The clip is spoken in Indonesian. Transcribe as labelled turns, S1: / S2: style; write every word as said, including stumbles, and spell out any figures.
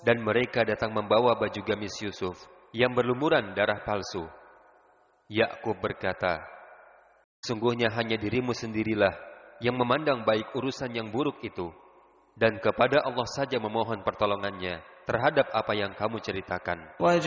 S1: Dan mereka datang membawa baju gamis Yusuf yang berlumuran darah palsu. Yakub berkata, sungguhnya hanya dirimu sendirilah yang memandang baik urusan yang buruk itu, dan kepada Allah saja memohon pertolongannya terhadap apa yang kamu ceritakan.